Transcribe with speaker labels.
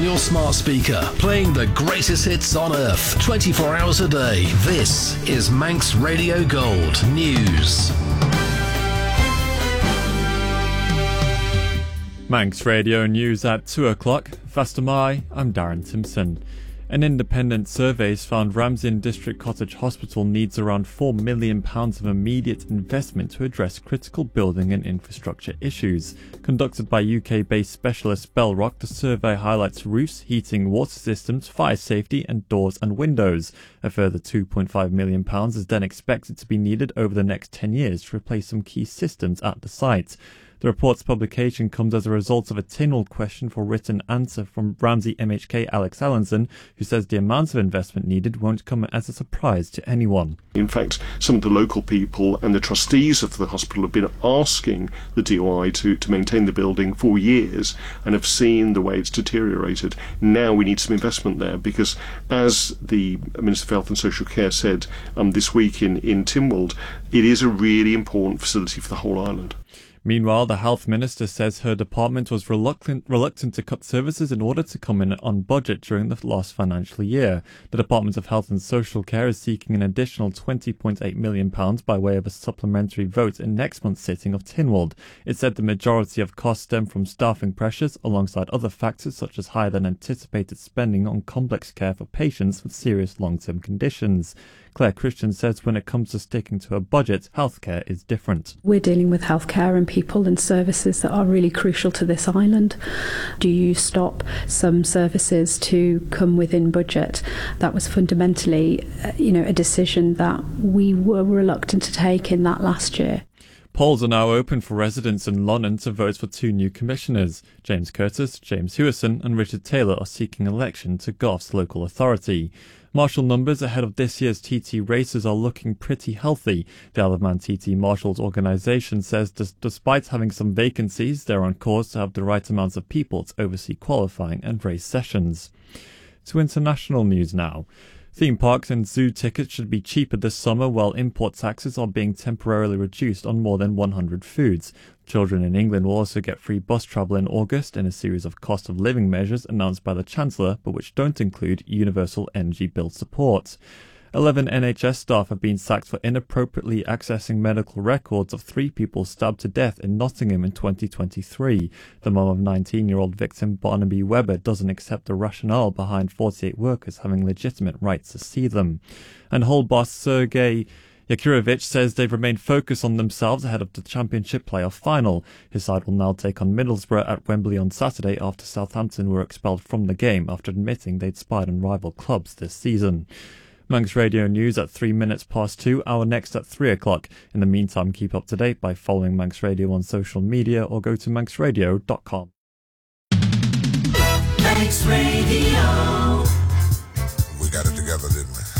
Speaker 1: on your smart speaker, playing the greatest hits on earth, 24 hours a day. This is Manx Radio Gold News.
Speaker 2: Manx Radio News at 2 o'clock. Fastamai, I'm Darren Simpson. An independent survey found Ramsden District Cottage Hospital needs around £4 million of immediate investment to address critical building and infrastructure issues. Conducted by UK-based specialist Bellrock, the survey highlights roofs, heating, water systems, fire safety and doors and windows. A further £2.5 million is then expected to be needed over the next 10 years to replace some key systems at the site. The report's publication comes as a result of a Tynwald question for written answer from Ramsey MHK Alex Allenson, who says the amount of investment needed won't come as a surprise to anyone.
Speaker 3: In fact, some of the local people and the trustees of the hospital have been asking the DOI to maintain the building for years and have seen the way it's deteriorated. Now we need some investment there because, as the Minister for Health and Social Care said this week in Tynwald, it is a really important facility for the whole island.
Speaker 2: Meanwhile, the Health Minister says her department was reluctant to cut services in order to come in on budget during the last financial year. The Department of Health and Social Care is seeking an additional £20.8 million by way of a supplementary vote in next month's sitting of Tynwald. It said the majority of costs stem from staffing pressures, alongside other factors such as higher than anticipated spending on complex care for patients with serious long-term conditions. Claire Christian says when it comes to sticking to a budget, healthcare is different.
Speaker 4: We're dealing with healthcare and people and services that are really crucial to this island. Do you stop some services to come within budget? That was fundamentally, a decision that we were reluctant to take in that last year.
Speaker 2: Polls are now open for residents in London to vote for 2 new commissioners. James Curtis, James Hewison and Richard Taylor are seeking election to Goff's local authority. Marshall numbers ahead of this year's TT races are looking pretty healthy. The Isle of Man TT Marshals organisation says despite having some vacancies, they're on course to have the right amounts of people to oversee qualifying and race sessions. To international news now. Theme parks and zoo tickets should be cheaper this summer, while import taxes are being temporarily reduced on more than 100 foods. Children in England will also get free bus travel in August in a series of cost of living measures announced by the Chancellor, but which don't include universal energy bill support. 11 NHS staff have been sacked for inappropriately accessing medical records of 3 people stabbed to death in Nottingham in 2023. The mum of 19-year-old victim Barnaby Webber doesn't accept the rationale behind 48 workers having legitimate rights to see them. And Hull boss Sergei Yakirovich says they've remained focused on themselves ahead of the Championship playoff final. His side will now take on Middlesbrough at Wembley on Saturday after Southampton were expelled from the game after admitting they'd spied on rival clubs this season. Manx Radio News at 3 minutes past 2, our next at 3 o'clock. In the meantime, keep up to date by following Manx Radio on social media or go to manxradio.com.
Speaker 5: Manx Radio.
Speaker 6: We got it together, didn't we?